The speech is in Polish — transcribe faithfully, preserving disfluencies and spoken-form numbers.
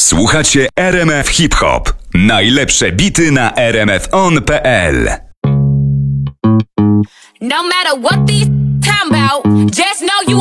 Słuchacie R M F Hip Hop. Najlepsze bity na r m f on kropka p l. No matter what these time about, just know you